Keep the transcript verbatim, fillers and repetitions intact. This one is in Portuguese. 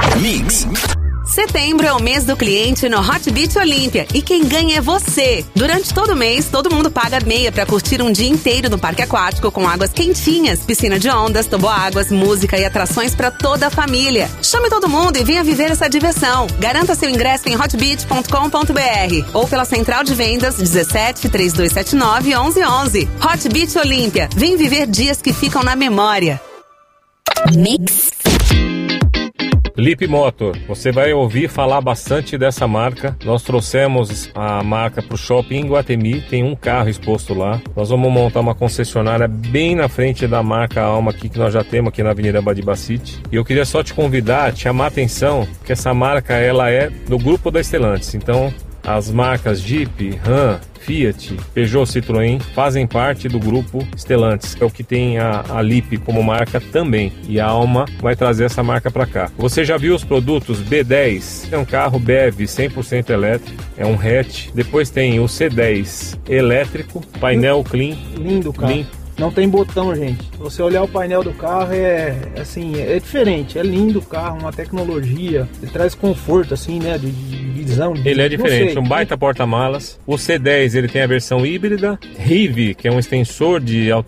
Mix. Setembro é o mês do cliente no Hot Beach Olímpia e quem ganha é você. Durante todo o mês, todo mundo paga meia pra curtir um dia inteiro no parque aquático com águas quentinhas, piscina de ondas, toboáguas, música e atrações pra toda a família. Chame todo mundo e venha viver essa diversão. Garanta seu ingresso em hot beach ponto com ponto b r ou pela central de vendas dezessete, trinta e dois setenta e nove, onze onze. Hot Beach Olímpia. Vem viver dias que ficam na memória. Mix. Lip Motor, você vai ouvir falar bastante dessa marca. Nós trouxemos a marca para o shopping em Guatemi, tem um carro exposto lá. Nós vamos montar uma concessionária bem na frente da marca Alma aqui, que nós já temos aqui na Avenida Badibacite. E eu queria só te convidar, te chamar a atenção, que essa marca ela é do grupo da Stellantis. Então, as marcas Jeep, Ram, Fiat, Peugeot, Citroën fazem parte do grupo Stellantis, é o que tem a, a Lip como marca também, e a Alma vai trazer essa marca para cá. Você já viu os produtos B dez? É um carro B E V cem por cento elétrico, é um hatch. Depois tem o C dez elétrico, painel clean. Lindo carro. Clean. Não tem botão, gente. Se você olhar o painel do carro, é assim, é diferente. É lindo o carro, uma tecnologia. Ele traz conforto, assim, né? De, de visão. De, ele é diferente, um baita porta-malas. O C dez ele tem a versão híbrida. R I V, que é um extensor de,